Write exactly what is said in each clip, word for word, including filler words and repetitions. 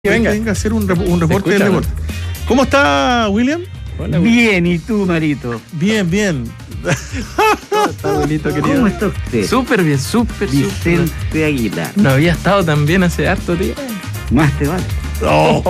Que venga. venga a hacer un, rep- un reporte del deporte. ¿Cómo está, William? Hola, bien, ¿y tú, Marito? Bien, bien. ¿Cómo está, abuelito querido? ¿Cómo está usted? Súper bien, súper, Vicente súper. Aguilar. No había estado tan bien hace harto tiempo. Más te vale. Oh.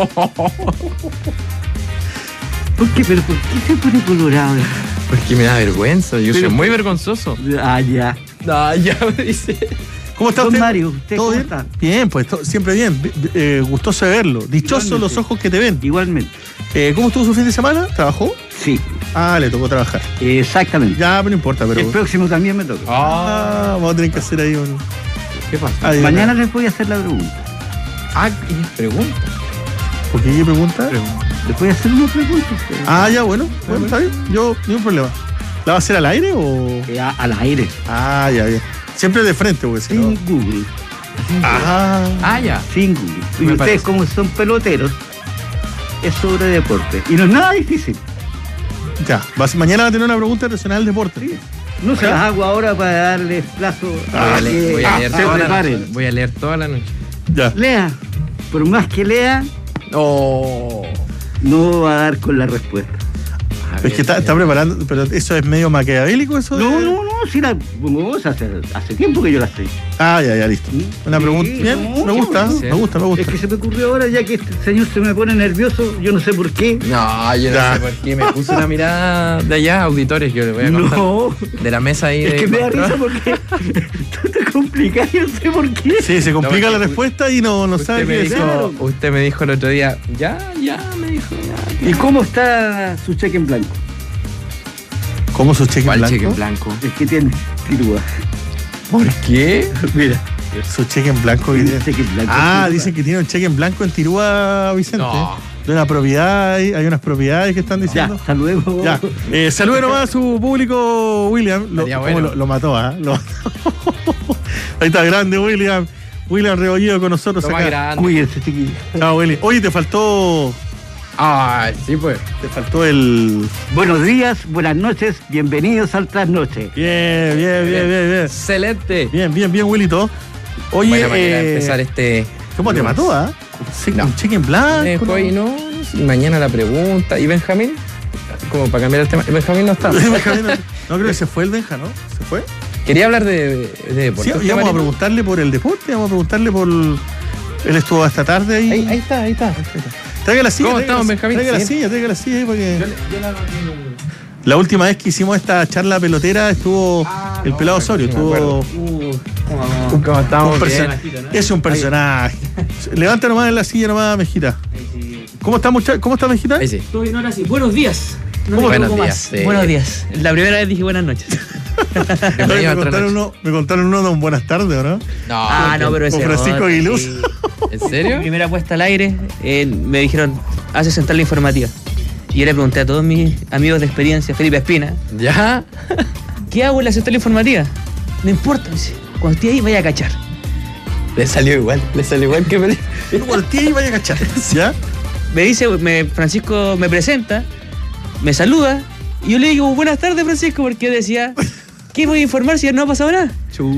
¿Por qué? ¿Pero por qué se pone colorado? Porque me da vergüenza, yo Pero, soy muy vergonzoso. Ah, ya. Ah, ya me dice. ¿Cómo está Don usted? Mario, ¿usted ¿Todo cómo bien? está? Bien, pues to- siempre bien. B- eh, gustoso de verlo. Dichosos Igualmente. los ojos que te ven. Igualmente. Eh, ¿Cómo estuvo su fin de semana? ¿Trabajó? Sí, Ah, le tocó trabajar. exactamente. Ya, pero no importa, pero. El próximo también me toca. Ah, vamos a tener que hacer ahí un. ¿Qué pasa? Ah, ya, Mañana ya. les voy a hacer la pregunta. Ah, y pregunta. ¿Por qué qué pregunta? Les voy a hacer una pregunta a ustedes. Ah, ya, bueno. Bueno, está bien. Yo, ni un problema. ¿La va a hacer al aire o.? Eh, a- al aire. Ah, ya, ya. Siempre de frente, porque si no. Sin Google. Ah. Ah, ya. Sin Google. Y Me ustedes, parece. como son peloteros, es sobre deporte. Y no es nada difícil. Ya. Vas- mañana va a tener una pregunta relacionada al deporte. Sí. No se las hago ahora para darles plazo Voy a a leer, que voy a leer se toda la noche. preparen. Voy a leer toda la noche. Ya. Lea. Por más que lea, Oh. no va a dar con la respuesta. A Es ver, que está, está preparando, pero eso es medio maquiavélico, eso. de- No, no, no, si la pongo hace, hace tiempo que yo la sé. Ah, ya, ya, listo. Una Sí, pregunta. Bien, no, me gusta, no. me gusta, me Es gusta. que se me ocurrió ahora, ya que este señor se me pone nervioso, yo no sé por qué. No, yo no Ya. sé por qué me puse una mirada de allá, auditores, yo les voy a contar. No, De la mesa ahí es de que me da control. risa porque tú te complicas, yo no sé por qué. Sí, se complica No, la porque respuesta y no, no sabe Usted me, qué dijo, decir. Claro. usted me dijo el otro día, ya, ya, me dijo, ya. ¿Y cómo está su cheque en blanco? ¿Cómo su cheque en ¿Cuál blanco? cheque en blanco? Es que tiene tirúa. ¿Por qué? Mira, Su cheque en blanco que un tiene. cheque en blanco. Ah, Tirúa. dicen que tiene un cheque en blanco en Tirúa, Vicente. No. De una propiedad, hay hay unas propiedades que están Ya, diciendo. hasta luego. Ya. Eh, salude nomás a su público, William. Lo, Estaría cómo bueno. lo, lo mató, ¿ah? Lo mató. Ahí está, grande, William. William Rebollido con nosotros Lo más acá. grande. Cuídense, chiquillos. Chao, Willy. Oye, te faltó. Ay, sí, pues. Te faltó el. Buenos días, buenas noches, bienvenidos al trasnoche. Bien, bien, bien, bien, bien. Excelente. Bien, bien, bien, Willito. Oye, Buena manera de eh, empezar este. ¿cómo te lunes. mató, ah? Sí, No. Un cheque en blanco. Eh, ¿no? hoy no, no sé, mañana la pregunta. ¿Y Benjamín? Como para cambiar el tema. Benjamín no está. Benjamín, no, no creo que se fue el Benja, ¿no? ¿Se fue? Quería hablar de, de deporte. Sí, ¿Usted, íbamos a Marito? preguntarle por el deporte, vamos a preguntarle por. Él estuvo hasta tarde ahí. Ahí, ahí está, ahí está. Traiga la silla. ¿Cómo traiga estamos, la- Benjamín? Traiga la Bien. silla, traiga la silla ahí porque. La última vez que hicimos esta charla pelotera estuvo Ah, el no, pelado sí, Osorio. me Estuvo. acuerdo. Uh, Un, ¿Cómo estamos? un Bien. person- Es un personaje. Levanta nomás en la silla nomás, Mejita. ¿Cómo está, mucha- ¿Cómo está, Mejita? Ahí sí. Todo bien, ahora sí. Buenos días. No ¿Cómo me buenos equivoco días? más. Sí. Buenos días. La primera vez dije buenas noches. Oye, Bienvenido me, a otra contaron noche. uno, me contaron uno de un buenas tardes, ¿o no? No, Ah, no, pero ese Con Francisco otro, Aguiluz. sí. ¿En serio? Primera puesta al aire, eh, me dijeron, hace central la informativa. Y yo le pregunté a todos mis amigos de experiencia, Felipe Espina, ¿Ya? ¿qué hago en la central informativa? No importa, me dice, cuando esté ahí vaya a cachar. Le salió igual, le salió igual que me. Por ti y vaya a cachar. ¿Ya? Me dice, me, Francisco me presenta, me saluda, y yo le digo, buenas tardes, Francisco, porque yo decía, ¿qué voy a informar si ya no ha pasado nada?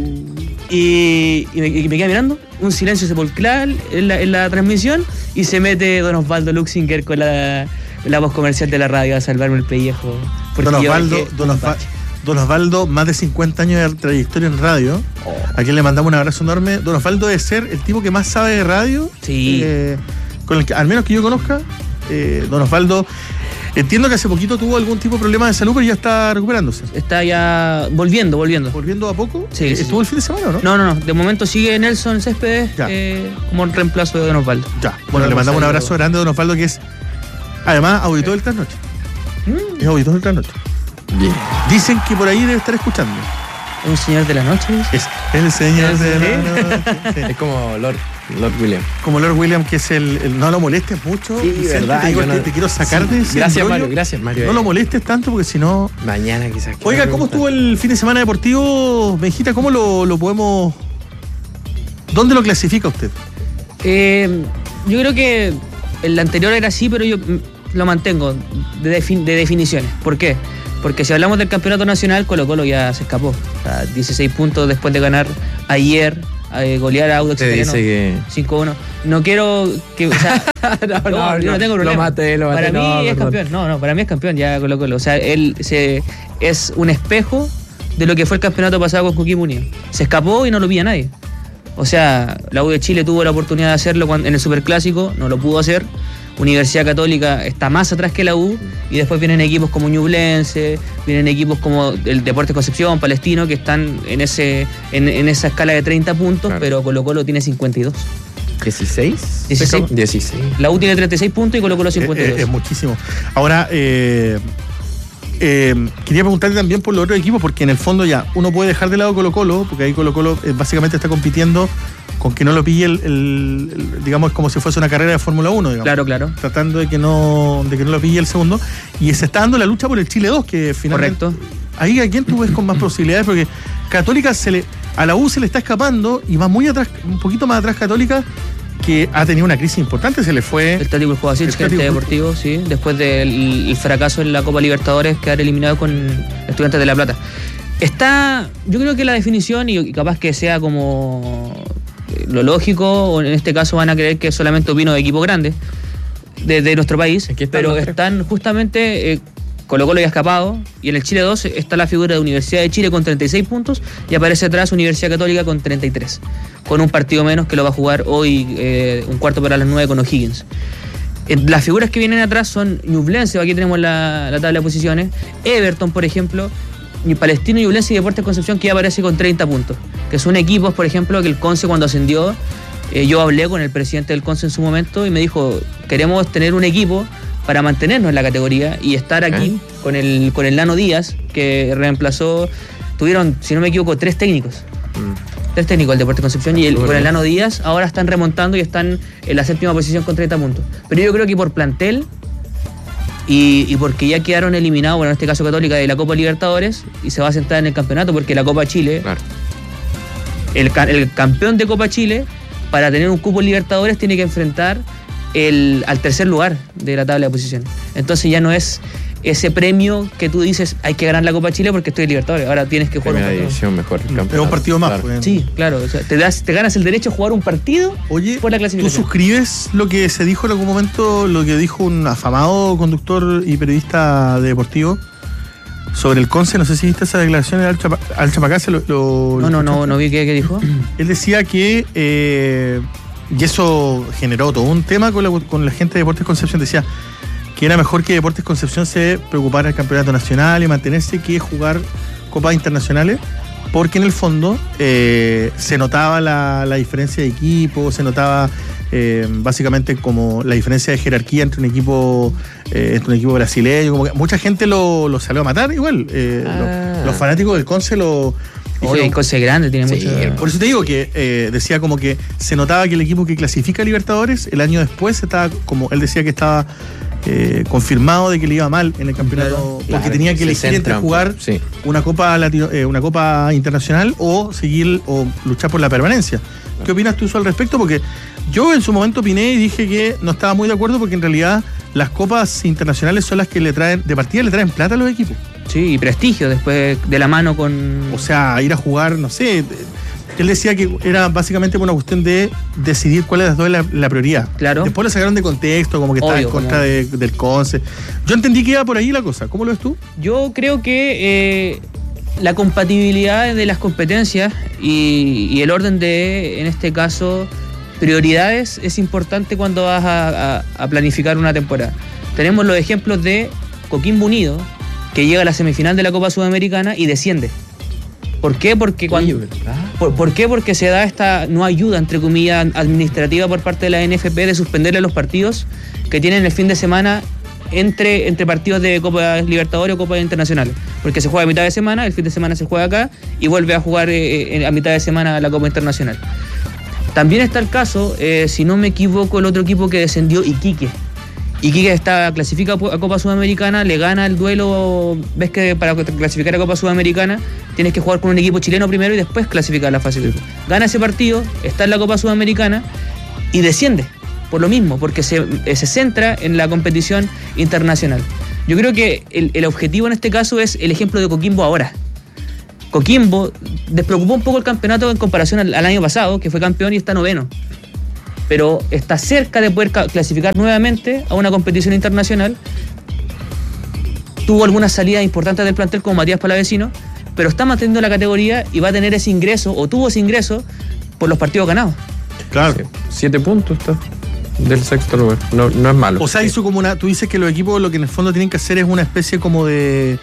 Y, y me, y me queda mirando, un silencio sepulcral en la, en la transmisión, y se mete Don Osvaldo Luxinger con la, la voz comercial de la radio a salvarme el pellejo. porque Don yo Osvaldo, dejé Don, un Osva- bache. Don Osvaldo, más de cincuenta años de trayectoria en radio. A quien le mandamos un abrazo enorme. Don Osvaldo debe ser el tipo que más sabe de radio. Sí. eh, con el que, al menos que yo conozca. Eh, Don Osvaldo, entiendo que hace poquito tuvo algún tipo de problema de salud, pero ya está recuperándose. Está ya volviendo, volviendo. ¿Volviendo a poco? Sí, Eh, sí, ¿Estuvo sí. el fin de semana o no? No, no, no. De momento sigue Nelson Céspedes Ya. eh, como un reemplazo de Don Osvaldo. Ya. Bueno, le mandamos un abrazo grande a Don Osvaldo, que es además auditor del Trasnoche. Mm, Es auditor del Trasnoche. Bien. Dicen que por ahí debe estar escuchando. un señor de la noche. dice. Es el señor de la ¿Sí? noche. Sí. Es como Lord, Lord William. Como Lord William, que es el, el- no lo molestes mucho. Sí, Vicente, verdad, te, digo, yo no- te, te quiero sacar Sí. de ese Gracias, embrollo. Mario, gracias, Mario. No lo molestes tanto porque si no. Mañana quizás. Oiga, ¿cómo estuvo el fin de semana deportivo, Benjita? ¿Cómo lo, lo podemos. ¿Dónde lo clasifica usted? Eh, yo creo que el anterior era así, pero yo mm, lo mantengo de, defin- de definiciones. ¿Por qué? Porque si hablamos del campeonato nacional, Colo Colo ya se escapó. O sea, dieciséis puntos después de ganar ayer eh, golear a Audax Te dice que... cinco uno. No quiero que... O sea, no, no, no, yo no tengo problema. Lo maté, lo maté. Para mí no, es perdón. campeón. No, no, para mí es campeón ya Colo Colo. O sea, él se, es un espejo de lo que fue el campeonato pasado con Coquimbo Unido. Se escapó y no lo pilla nadie. O sea, la U de Chile tuvo la oportunidad de hacerlo cuando, en el Superclásico, no lo pudo hacer. Universidad Católica está más atrás que la U, y después vienen equipos como Ñublense, vienen equipos como el Deportes Concepción, Palestino, que están en ese en, en esa escala de treinta puntos, claro. Pero Colo Colo tiene cincuenta y dos. ¿dieciséis? dieciséis. dieciséis. La U tiene treinta y seis puntos y Colo Colo cincuenta y dos. Es, es, es muchísimo. Ahora, eh, eh, quería preguntarte también por los otros equipos, porque en el fondo ya uno puede dejar de lado Colo Colo, porque ahí Colo Colo eh, básicamente está compitiendo con que no lo pille el, el, el digamos, como si fuese una carrera de Fórmula uno, digamos. Claro, claro. Tratando de que no de que no lo pille el segundo. Y se está dando la lucha por el Chile dos, que finalmente... Correcto. Ahí, ¿a quién tú ves con más posibilidades? Porque Católica se le a la U se le está escapando y va muy atrás, un poquito más atrás Católica, que ha tenido una crisis importante. Se le fue... El Tático Jugador, el gerente deportivo, sí. Después del el fracaso en la Copa Libertadores, quedar eliminado con Estudiantes de La Plata. Está... Yo creo que la definición, y capaz que sea como... lo lógico, o en este caso van a creer que solamente opino de equipos grandes de, de nuestro país, pero están justamente eh, Colo Colo ya escapado, y en el Chile dos está la figura de Universidad de Chile con treinta y seis puntos, y aparece atrás Universidad Católica con treinta y tres, con un partido menos que lo va a jugar hoy eh, un cuarto para las nueve con O'Higgins. Eh, las figuras que vienen atrás son Ñublense, aquí tenemos la, la tabla de posiciones, Everton, por ejemplo, Palestino, Ñublense y Deportes Concepción, que ya aparece con treinta puntos, que son equipos, por ejemplo, que el Conce cuando ascendió, eh, yo hablé con el presidente del Conce en su momento y me dijo, queremos tener un equipo para mantenernos en la categoría y estar aquí ¿Eh? con el con el Nano Díaz, que reemplazó, tuvieron, si no me equivoco, tres técnicos. Mm. Tres técnicos del Deportes Concepción, y el, con el Nano Díaz ahora están remontando y están en la séptima posición con treinta puntos. Pero yo creo que por plantel Y, y porque ya quedaron eliminados, bueno, en este caso Católica, de la Copa Libertadores, y se va a centrar en el campeonato, porque la Copa Chile, claro. el, el campeón de Copa Chile, para tener un cupo en Libertadores, tiene que enfrentar el, al tercer lugar de la tabla de posiciones. Entonces ya no es ese premio que tú dices, hay que ganar la Copa Chile porque estoy en Libertadores, ahora tienes que jugar Primera un partido. División, mejor es un partido más. Claro. Pues. Sí, claro, o sea, te, das, te ganas el derecho a jugar un partido. Oye, por la clasificación. ¿tú suscribes lo que se dijo en algún momento, lo que dijo un afamado conductor y periodista deportivo sobre el Conce? No sé si viste esa declaración de Al, Chapa, Al Chapacase. Lo, lo, no, no, no, no vi qué, qué dijo. Él decía que, eh, y eso generó todo un tema con la, con la gente de Deportes Concepción, decía que era mejor que Deportes Concepción se preocupara del campeonato nacional y mantenerse que jugar copas internacionales, porque en el fondo eh, se notaba la, la diferencia de equipo, se notaba eh, básicamente como la diferencia de jerarquía entre un equipo eh, entre un equipo brasileño, como que mucha gente lo, lo salió a matar igual, eh, ah. los, los fanáticos del Conce lo... Oye, el Conce grande, tiene sí, mucho... Por eso te digo que eh, decía como que se notaba que el equipo que clasifica a Libertadores, el año después estaba como, él decía que estaba eh, confirmado de que le iba mal en el campeonato, claro, porque claro, tenía que elegir entre jugar sí. una copa latino, eh, una copa internacional o seguir o luchar por la permanencia. ¿Qué opinas tú al respecto? Porque yo en su momento opiné y dije que no estaba muy de acuerdo, porque en realidad las copas internacionales son las que le traen, de partida le traen plata a los equipos. Sí, y prestigio después de la mano con... O sea, ir a jugar, no sé... Él decía que era básicamente una cuestión de decidir cuál de las dos es la, la prioridad. Claro. Después lo sacaron de contexto, como que estaba Obvio, en contra como... de, del Conce. Yo entendí que iba por ahí la cosa. ¿Cómo lo ves tú? Yo creo que eh, la compatibilidad de las competencias y, y el orden de, en este caso, prioridades es importante cuando vas a, a, a planificar una temporada. Tenemos los ejemplos de Coquimbo Unido, que llega a la semifinal de la Copa Sudamericana y desciende. ¿Por qué? Porque cuando, Oye, por, ¿por qué? Porque se da esta no ayuda, entre comillas, administrativa por parte de la N F P de suspenderle los partidos que tienen el fin de semana entre, entre partidos de Copa Libertadores o Copa Internacionales. Porque se juega a mitad de semana, el fin de semana se juega acá y vuelve a jugar eh, a mitad de semana la Copa Internacional. También está el caso, eh, si no me equivoco, el otro equipo que descendió, Iquique. Iquique está, clasifica a Copa Sudamericana, le gana el duelo. Ves que para clasificar a Copa Sudamericana tienes que jugar con un equipo chileno primero y después clasificar a la fase de grupo. Gana ese partido, está en la Copa Sudamericana y desciende por lo mismo, porque se, se centra en la competición internacional. Yo creo que el, el objetivo en este caso es el ejemplo de Coquimbo ahora. Coquimbo despreocupó un poco el campeonato en comparación al, al año pasado, que fue campeón y está noveno. Pero está cerca de poder clasificar nuevamente a una competición internacional. Tuvo algunas salidas importantes del plantel como Matías Palavecino, pero está manteniendo la categoría y va a tener ese ingreso, o tuvo ese ingreso, por los partidos ganados. Claro. Sí, siete puntos está del sexto lugar. No, no es malo. O sea, hizo como una. Tú dices que los equipos lo que en el fondo tienen que hacer es una especie como de.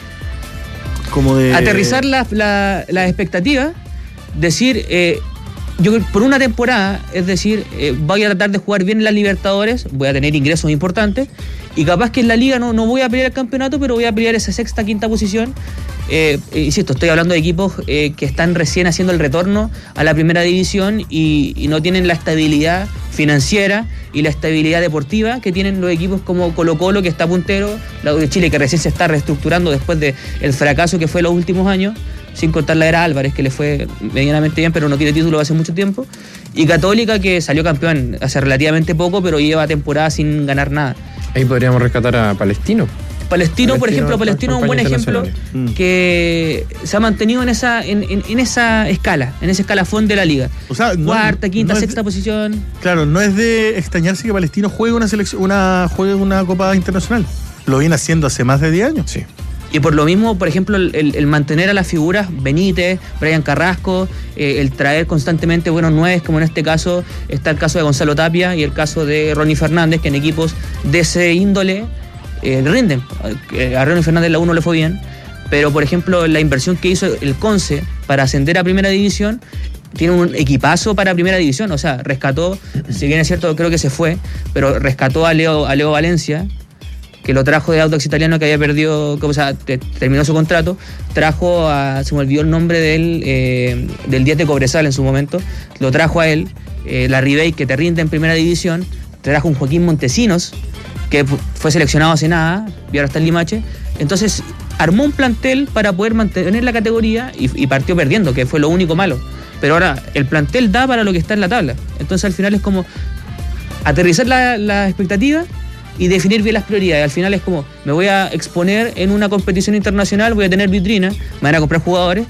Como de. Aterrizar las la, la expectativas, decir. Eh, Yo por una temporada, es decir, eh, voy a tratar de jugar bien en las Libertadores, voy a tener ingresos importantes y capaz que en la Liga no, no voy a pelear el campeonato, pero voy a pelear esa sexta, quinta posición. Eh, eh, insisto, estoy hablando de equipos eh, que están recién haciendo el retorno a la primera división y, y no tienen la estabilidad financiera y la estabilidad deportiva que tienen los equipos como Colo-Colo, que está puntero, la U de Chile, que recién se está reestructurando después del fracaso que fue en los últimos años, sin contar la era Álvarez, que le fue medianamente bien, pero no tiene título hace mucho tiempo, y Católica, que salió campeón hace relativamente poco, pero lleva temporada sin ganar nada. Ahí podríamos rescatar a Palestino. Palestino, por Palestino, ejemplo, Palestino es un buen ejemplo Mm. que se ha mantenido en esa en, en, en esa escala, en ese escalafón de la liga. O sea, no- Cuarta, quinta, no es sexta de- posición. Claro, no es de extrañarse que Palestino juegue una selección, una, juegue una Copa Internacional. Lo viene haciendo hace más de diez años. Sí. Y por lo mismo, por ejemplo, el, el- el mantener a las figuras, Benítez, Brian Carrasco, eh, el traer constantemente buenos nueves, como en este caso está el caso de Gonzalo Tapia y el caso de Ronnie Fernández, que en equipos de ese índole eh, rinden. Eh, A Ronnie Fernández la uno le fue bien, pero por ejemplo la inversión que hizo el Conce para ascender a Primera División, tiene un equipazo para Primera División, o sea, rescató, si bien es cierto, creo que se fue, pero rescató a Leo, a Leo Valencia, que lo trajo de Audax Italiano, que había perdido, que, o sea, te- terminó su contrato, trajo a, se me olvidó el nombre del, eh, del diez de Cobresal en su momento, lo trajo a él, eh, la Ribey, que te rinde en Primera División, trajo un Joaquín Montesinos, que fu- fue seleccionado hace nada, y ahora está en Limache, entonces armó un plantel para poder mantener la categoría y, y partió perdiendo, que fue lo único malo, pero ahora el plantel da para lo que está en la tabla, entonces al final es como aterrizar la, la expectativa y definir bien las prioridades. Al final es como, me voy a exponer en una competición internacional, voy a tener vitrina, me van a comprar jugadores,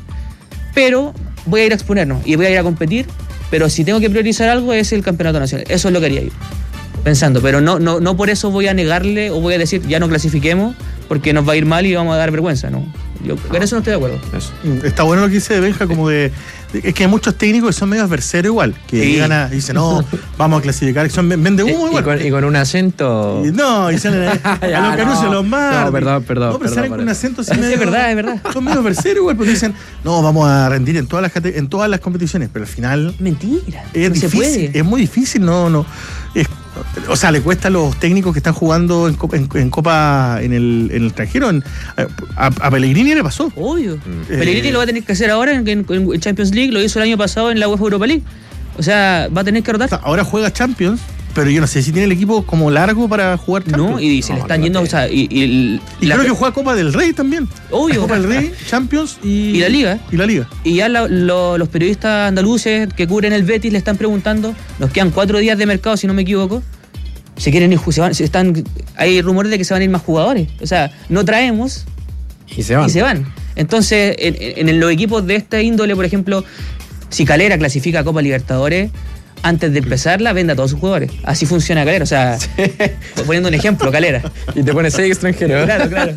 pero voy a ir a exponernos y voy a ir a competir, pero si tengo que priorizar algo es el campeonato nacional. Eso es lo que haría yo, pensando, pero no, no, no por eso voy a negarle o voy a decir, ya no clasifiquemos porque nos va a ir mal y vamos a dar vergüenza, ¿no? Yo en eso no estoy de acuerdo. Eso. Está bueno lo que dice Benja, como de, de- es que hay muchos técnicos que son medio adversarios igual, que Sí. llegan a, y dicen, no, vamos a clasificar, que son vende humo Y, y igual. con, y con un acento. Y no, y salen a, a Ya, los Caruso, no. los Mar. No, perdón, perdón, No, pero perdón, salen con perdón. un acento así Es medio. verdad, es verdad. Son medio adversarios igual, porque dicen, no, vamos a rendir en todas las, cate- en todas las competiciones, pero al final Mentira, es no se difícil, puede. es muy difícil, no, no. Es- o sea, le cuesta a los técnicos que están jugando en Copa, en, en Copa en, el, en el extranjero. en- a, a Pellegrini le pasó. Obvio. Eh, Pellegrini lo va a tener que hacer ahora en, en- en Champions League, lo hizo el año pasado en la UEFA Europa League. O sea, va a tener que O rotar. sea, ahora juega Champions, pero yo no sé si tiene el equipo como largo para jugar Champions. No, y se le No, están no yendo, tiene. o sea, y, y- Y la- creo que juega Copa del Rey también. Obvio. Copa del Rey, Champions y, Y la Liga. Y la Liga. Y ya la- lo- los periodistas andaluces que cubren el Betis le están preguntando, nos quedan cuatro días de mercado, si no me equivoco, se quieren ir, ju- se van, se están, hay rumores de que se van a ir más jugadores. O sea, no traemos Y se van. y se van. Entonces, en, en los equipos de esta índole, por ejemplo, si Calera clasifica a Copa Libertadores, antes de empezarla, vende a todos sus jugadores. Así funciona Calera. O sea, poniendo un ejemplo, Calera. Y te pones seis extranjeros. Claro, claro.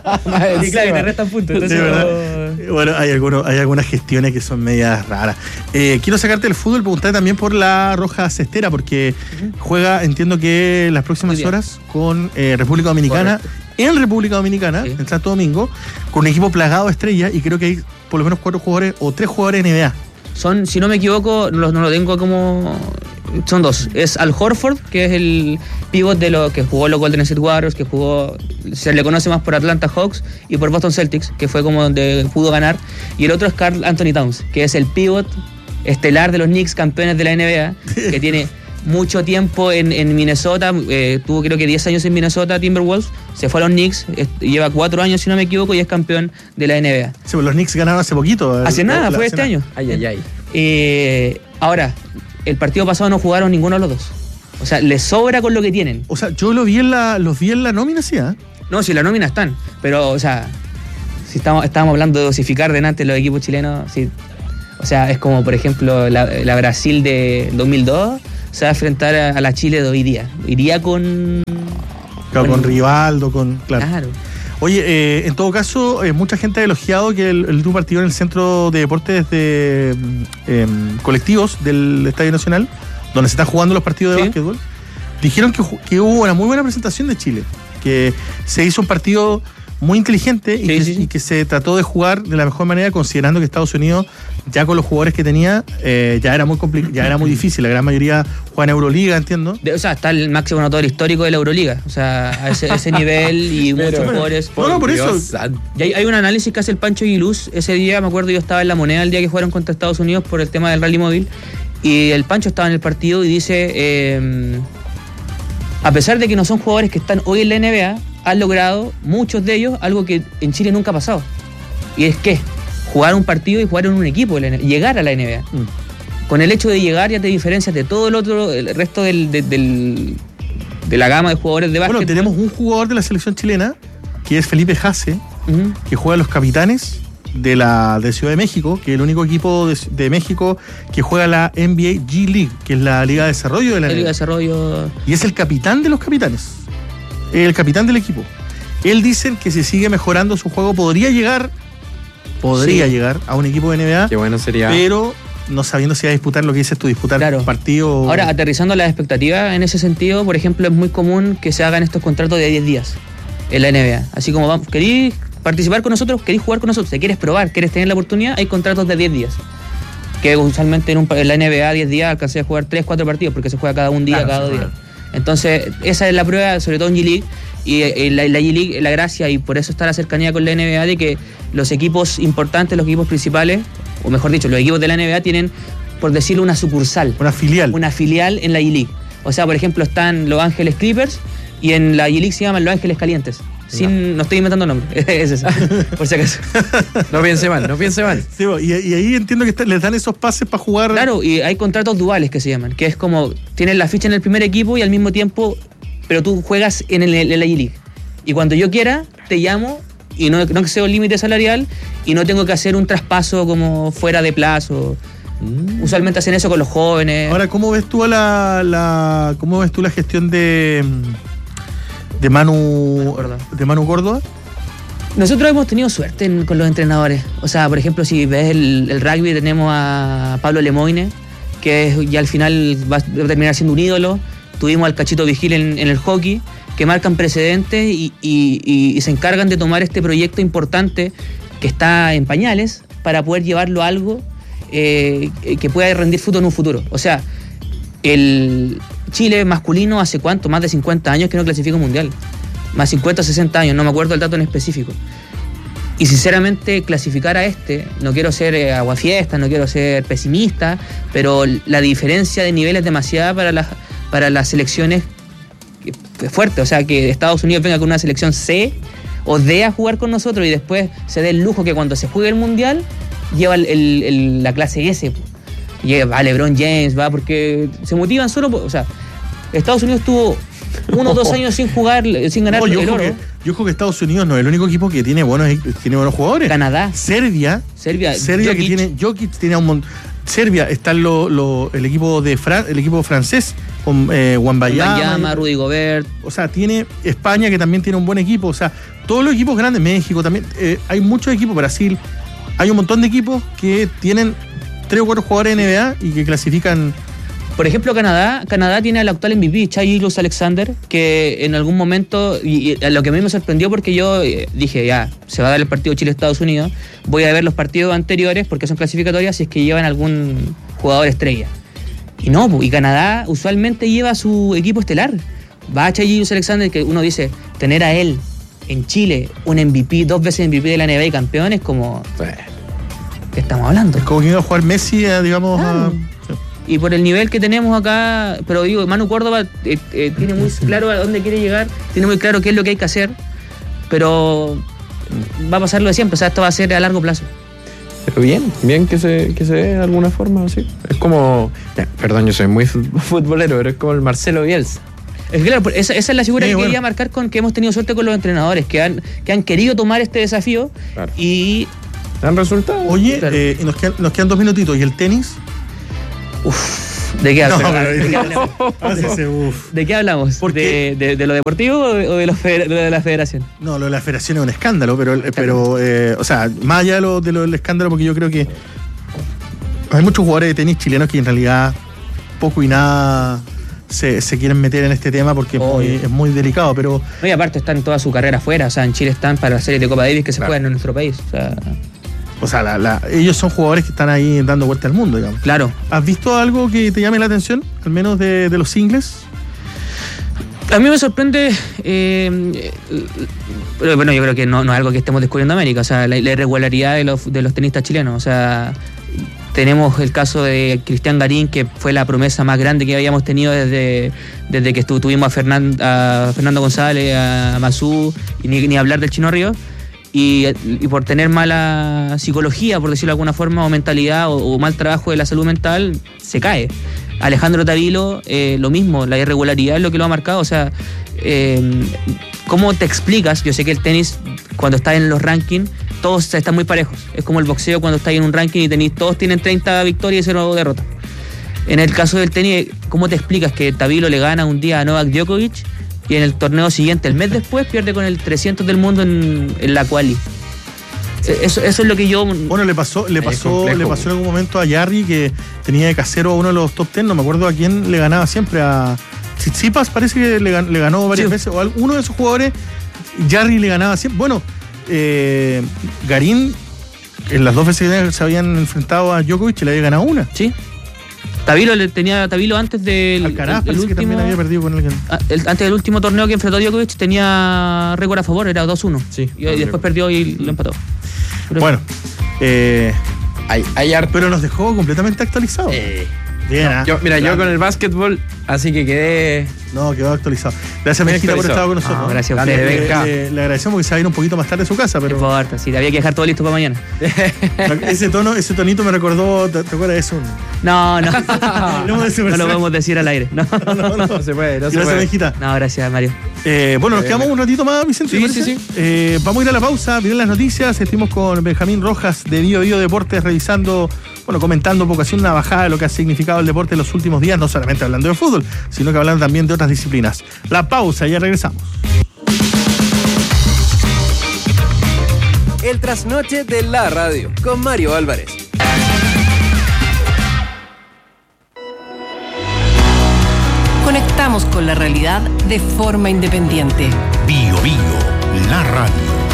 Y claro, y te restan puntos. Entonces, Sí, ¿verdad? no- Eh, Bueno, hay, algunos, hay algunas gestiones que son medias raras. Eh, quiero sacarte del fútbol, preguntar también por la Roja Cestera, porque juega, entiendo que las próximas Muy bien. horas con eh, República Dominicana, en República Dominicana, Sí. en Santo Domingo, con un equipo plagado de estrellas, y creo que hay por lo menos cuatro jugadores o tres jugadores de N B A. Son, si no me equivoco, no lo, no lo tengo como. Son dos. Es Al Horford, que es el pivot de lo que jugó los Golden State Warriors, que jugó. Se le conoce más por Atlanta Hawks y por Boston Celtics, que fue como donde pudo ganar. Y el otro es Karl Anthony Towns, que es el pivot estelar de los Knicks, campeones de la N B A, que tiene mucho tiempo en, en Minnesota. Eh, tuvo creo que diez años en Minnesota, Timberwolves. Se fue a los Knicks, eh, lleva cuatro años, si no me equivoco, y es campeón de la N B A. Sí, pues los Knicks ganaron hace poquito. Hace El- nada, la- fue hace este nada. año. Ay, ay, ay. Eh, ahora, el partido pasado no jugaron ninguno de los dos. O sea, les sobra con lo que tienen. O sea, yo lo vi en la, los vi en la nómina, sí, ¿ah? No, si la nómina están, pero, o sea, si estamos, estábamos hablando de dosificar delante de los equipos chilenos, sí. O sea, es como, por ejemplo, la, la Brasil de dos mil dos se va a enfrentar a, a la Chile de hoy día. Iría con... Claro, con, con Rivaldo, con... Claro. claro. Oye, eh, en todo caso, eh, mucha gente ha elogiado que el, el último partido en el Centro de Deportes de eh, Colectivos del Estadio Nacional, donde se están jugando los partidos de ¿Sí? básquetbol, dijeron que, que hubo una muy buena presentación de Chile, que se hizo un partido muy inteligente y, Sí, que, sí, sí. y que se trató de jugar de la mejor manera, considerando que Estados Unidos, ya con los jugadores que tenía, eh, ya era muy compli- ya era muy difícil. La gran mayoría juega en Euroliga, entiendo. De- o sea, está el máximo anotador histórico de la Euroliga. O sea, a ese, ese nivel y Pero- muchos jugadores. No, no, por eso. Dios santo. Y hay, hay un análisis que hace el Pancho Aguiluz. Ese día, me acuerdo, yo estaba en La Moneda el día que jugaron contra Estados Unidos por el tema del rally móvil. Y el Pancho estaba en el partido y dice, eh, a pesar de que no son jugadores que están hoy en la N B A, han logrado, muchos de ellos, algo que en Chile nunca ha pasado. Y es que jugar un partido y jugar en un equipo, de la N B A, llegar a la N B A. Mm. Con el hecho de llegar ya te diferencias de todo el otro, el resto del, de, del- de la gama de jugadores de básquet. Bueno, tenemos un jugador de la selección chilena, que es Felipe Jase, Ujú. que juega en los Capitanes de la de Ciudad de México, que es el único equipo de, de México que juega la N B A G League, que es la Liga de Desarrollo de la El N B A. desarrollo. Y es el capitán de los Capitanes, el capitán del equipo. Él dice que si sigue mejorando su juego podría llegar, podría Sí. llegar a un equipo de N B A, Qué bueno sería. pero no sabiendo si va a disputar lo que dices tú, disputar Claro. partido. Ahora, aterrizando las expectativas, en ese sentido, por ejemplo, es muy común que se hagan estos contratos de diez días en la N B A. Así como, vamos, querís participar con nosotros, querís jugar con nosotros, te quieres probar, quieres tener la oportunidad, hay contratos de diez días. Que usualmente en, un, en la N B A diez días alcancé a jugar tres, cuatro partidos, porque se juega cada un día, Claro, cada se dos juega. días. Entonces, esa es la prueba, sobre todo en G-League, y eh, la, la G-League, la gracia, y por eso está la cercanía con la N B A, de que los equipos importantes, los equipos principales, o mejor dicho, los equipos de la N B A tienen, por decirlo, una sucursal. Una filial. Una filial en la G-League. O sea, por ejemplo, están Los Ángeles Clippers y en la G-League se llaman Los Ángeles Calientes. Sin, no. estoy inventando nombre, es eso, por si acaso. No piense mal, no piense mal. Sí, y, y ahí entiendo que está- les dan esos pases para jugar. Claro, y hay contratos duales que se llaman, que es como tienes la ficha en el primer equipo y al mismo tiempo, pero tú juegas en, el, en la G-League. Y cuando yo quiera, te llamo y no, no excedo el límite salarial y no tengo que hacer un traspaso como fuera de plazo. Mm. Usualmente hacen eso con los jóvenes. Ahora, ¿cómo ves tú a la, la cómo ves tú la gestión de de Manu Córdoba. de Manu Córdoba? Nosotros hemos tenido suerte en- con los entrenadores. O sea, por ejemplo, si ves el, el rugby, tenemos a Pablo Lemoine, que es- ya al final va a terminar siendo un ídolo. Tuvimos al Cachito Vigil en, en el hockey, que marcan precedentes y, y- y- y se encargan de tomar este proyecto importante que está en pañales para poder llevarlo a algo eh, que pueda rendir fruto en un futuro. O sea, el Chile masculino hace cuánto, más de cincuenta años que no clasifica un mundial. Más cincuenta, sesenta años, no me acuerdo el dato en específico. Y sinceramente clasificar a este, no quiero ser eh, aguafiesta, no quiero ser pesimista, pero la diferencia de nivel es demasiada para las, para las selecciones que- fuerte. O sea, que Estados Unidos venga con una selección C o D a jugar con nosotros y después se dé el lujo que cuando se juegue el mundial lleva el- el- el- la clase S. po. Lleva, va LeBron James, va, porque se motivan solo, po- o sea, Estados Unidos tuvo uno o dos años sin jugar, sin ganar No, yo, el ojo oro. que, yo ojo que Estados Unidos no es el único equipo que tiene buenos tiene buenos jugadores. Canadá, Serbia, Serbia, Serbia que Jokic. tiene Jokic tiene un montón. Serbia está lo, lo- el equipo de Fran, el equipo francés con eh, Wembanyama, Wembanyama, Rudy Gobert. o sea, tiene España que también tiene un buen equipo, o sea, todos los equipos grandes, México también, eh, hay muchos equipos, Brasil, hay un montón de equipos que tienen tres o cuatro jugadores N B A y que clasifican. Por ejemplo, Canadá, Canadá tiene al actual M V P, Shai Gilgeous-Alexander, que en algún momento, y, y lo que a mí me sorprendió porque yo eh, dije, ya, se va a dar el partido Chile-Estados Unidos, voy a ver los partidos anteriores porque son clasificatorias si es que llevan algún jugador estrella. Y no, pu, y Canadá usualmente lleva a su equipo estelar. Va a Shai Gilgeous-Alexander, que uno dice, tener a él en Chile, un M V P, dos veces M V P de la N B A y campeón, es como, ¿qué estamos hablando? Es como que iba a jugar Messi, eh, digamos, Claro. a- Y por el nivel que tenemos acá, pero digo, Manu Córdoba eh, eh, tiene muy claro a dónde quiere llegar, tiene muy claro qué es lo que hay que hacer, pero va a pasar lo de siempre, o sea, esto va a ser a largo plazo. Pero bien, bien que se, que se dé de alguna forma, así. Es como, ya, perdón, yo soy muy fut- futbolero, pero es como el Marcelo Bielsa. Es que claro, esa, esa es la figura Sí, que bueno. quería marcar con que hemos tenido suerte con los entrenadores, que han, que han querido tomar este desafío Claro. y... ¿Dan resultados? Oye, Claro. eh, y nos, quedan, nos quedan dos minutitos. ¿Y el tenis? Uf, ¿de qué, No, pero, pero- ¿de qué hablamos? Hace ese uf. ¿De qué hablamos? Porque- ¿De, de, de lo deportivo o de, o de, lo feder- de la federación? No, lo de la federación es un escándalo, pero, pero eh, o sea, más allá de lo, de lo del escándalo, porque yo creo que hay muchos jugadores de tenis chilenos que en realidad poco y nada se, se quieren meter en este tema porque es muy, Obvio. es muy delicado, pero No, y aparte están toda su carrera afuera, o sea, en Chile están para las series de Copa Davis que se Claro. juegan en nuestro país. O sea, o sea, la- la- ellos son jugadores que están ahí dando vuelta al mundo, digamos. claro. ¿Has visto algo que te llame la atención, al menos de, de los singles? A mí me sorprende, eh, eh, pero bueno, yo creo que no, no es algo que estemos descubriendo en América, o sea, la, la irregularidad de los, de los tenistas chilenos, o sea, tenemos el caso de Cristian Garín, que fue la promesa más grande que habíamos tenido desde, desde que estu- tuvimos a, Fernan- a Fernando González, a Masú, y ni, ni hablar del Chino Ríos. Y, y por tener mala psicología, por decirlo de alguna forma, o mentalidad, o, o mal trabajo de la salud mental, se cae. Alejandro Tavilo, eh, lo mismo, la irregularidad es lo que lo ha marcado. O sea, eh, ¿cómo te explicas? Yo sé que el tenis, cuando está en los rankings, todos están muy parejos. Es como el boxeo cuando está en un ranking y tenis, todos tienen treinta victorias y cero derrotas. En el caso del tenis, ¿cómo te explicas que Tavilo le gana un día a Novak Djokovic y en el torneo siguiente, el mes después, pierde con el trescientos del mundo en, en la quali? Eso, eso es lo que yo... Bueno, le pasó, le Es pasó, complejo, le pasó en algún momento a Jarry, que tenía de casero a uno de los top ten, no me acuerdo a quién le ganaba siempre, a Tsitsipas parece que le, gan- le ganó varias Sí. veces, o a uno de esos jugadores, Jarry le ganaba siempre. Bueno, eh, Garín, en las dos veces que se habían enfrentado a Djokovic, le había ganado una. Sí. Tavilo le tenía a Tavilo antes del Alcaraz el- el parece que también último- había perdido con alguien. ah, el- antes del último torneo que enfrentó a Djokovic tenía récord a favor, era dos uno. Sí, Y, y después perdió y lo empató. Pero- Bueno, eh, Hay, hay harto. pero nos dejó completamente actualizado. Eh, Bien, ¿ah? yo, mira, yo Claro. con el básquetbol, así que quedé. No, quedó actualizado. Gracias, Bien Mejita, por estar actualizado. con nosotros. Ah, gracias a le, ustedes. le- Venga. le- le agradecemos que se va a ir un poquito más tarde de su casa, No pero importa, sí, había que dejar todo listo para mañana. ese tono, ese tonito me recordó, ¿te, te acuerdas de eso? No, no. Hablemos de ese no lo personaje. podemos decir al aire. No, No, no, no. No se puede, no se Gracias, puede. Mejita. no gracias, Mario. Eh, bueno, nos Eh, quedamos un ratito más, Vicente. Sí, ¿te parece? sí, sí. Eh, vamos a ir a la pausa, miren las noticias. Estuvimos con Benjamín Rojas de Bio Bio Deportes revisando, bueno, comentando un poco, haciendo una bajada de lo que ha significado el deporte en los últimos días, no solamente hablando de fútbol, sino que hablando también de otras disciplinas. La pausa, ya regresamos. El trasnoche de la radio con Mario Álvarez. Conectamos con la realidad de forma independiente. Bio Bio, la radio.